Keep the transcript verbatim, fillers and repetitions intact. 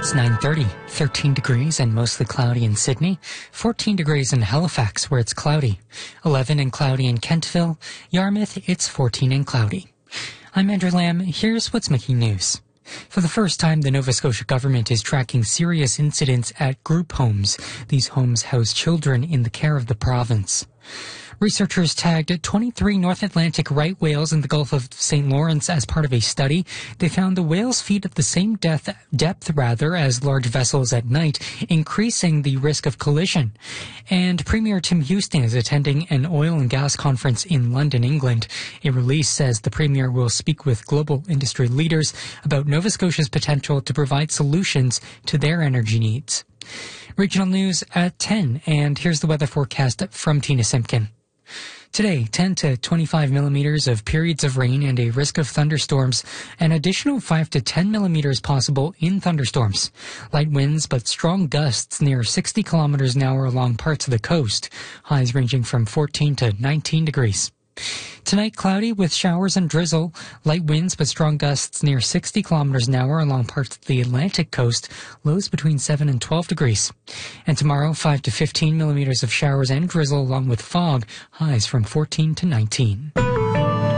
It's nine thirty, thirteen degrees and mostly cloudy in Sydney, fourteen degrees in Halifax where it's cloudy, eleven and cloudy in Kentville, Yarmouth it's fourteen and cloudy. I'm Andrew Lamb. Here's what's making news. For the first time, the Nova Scotia government is tracking serious incidents at group homes. These homes house children in the care of the province. Researchers tagged twenty-three North Atlantic right whales in the Gulf of Saint Lawrence as part of a study. They found the whales feed at the same depth, depth rather as large vessels at night, increasing the risk of collision. And Premier Tim Houston is attending an oil and gas conference in London, England. A release says the Premier will speak with global industry leaders about Nova Scotia's potential to provide solutions to their energy needs. Regional news at ten, and here's the weather forecast from Tina Simpkin. Today, ten to twenty-five millimeters of periods of rain and a risk of thunderstorms. An additional five to ten millimeters possible in thunderstorms. Light winds but strong gusts near sixty kilometers an hour along parts of the coast. Highs ranging from fourteen to nineteen degrees. Tonight, cloudy with showers and drizzle. Light winds but strong gusts near sixty kilometers an hour along parts of the Atlantic coast. Lows between seven and twelve degrees. And tomorrow, five to fifteen millimeters of showers and drizzle along with fog. Highs from fourteen to nineteen.